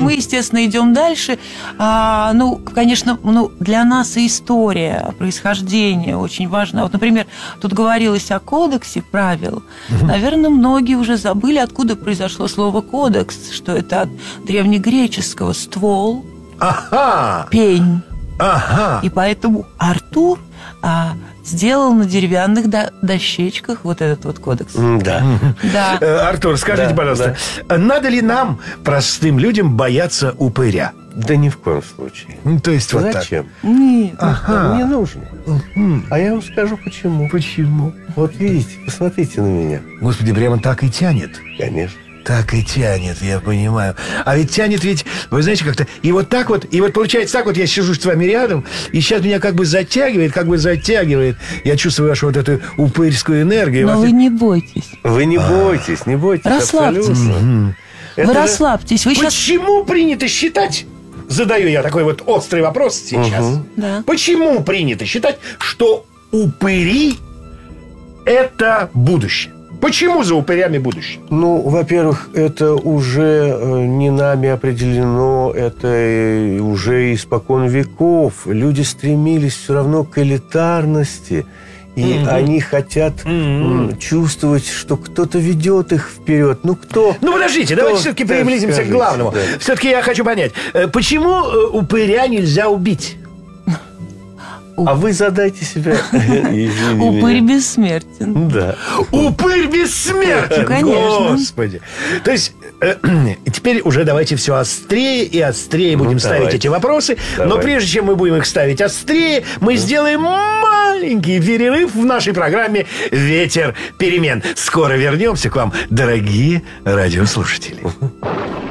мы, естественно, идем дальше. Конечно, для нас и история происхождения очень важна. Вот, например, тут говорилось о кодексе правил. Наверное, многие уже забыли, откуда произошло слово «кодекс», что это от древнегреческого «ствол», «пень». И поэтому Артур сделал на деревянных дощечках вот этот вот кодекс. Да. Артур, скажите, пожалуйста, надо ли нам, простым людям, бояться упыря? Да ни в коем случае. То есть вот зачем? Так. Нет. Не нужно. А я вам скажу, почему. Почему? Вот видите, посмотрите на меня. Господи, прямо так и тянет. Конечно. Так и тянет, я понимаю. А ведь тянет ведь, вы знаете, как-то... И вот так вот, и вот получается так вот, я сижу с вами рядом, и сейчас меня как бы затягивает. Я чувствую вашу вот эту упырскую энергию. Но вы не бойтесь. Вы не бойтесь, не бойтесь. Расслабьтесь. Абсолютно. Вы расслабьтесь. Почему принято считать... Задаю я такой вот острый вопрос сейчас. Да. Почему принято считать, что упыри – это будущее? Почему за упырями будущее? Ну, во-первых, это уже не нами определено, это уже испокон веков. Люди стремились все равно к элитарности, и они хотят чувствовать, что кто-то ведет их вперед. Ну, кто? Ну, подождите, давайте все-таки приблизимся к главному. Да. Все-таки я хочу понять, почему упыря нельзя убить? А вы задайте себе... Упырь бессмертен. Да. Упырь бессмертен! Конечно. Господи. То есть, теперь уже давайте все острее и острее будем ставить эти вопросы. Но прежде чем мы будем их ставить острее, мы сделаем маленький перерыв в нашей программе «Ветер перемен». Скоро вернемся к вам, дорогие радиослушатели.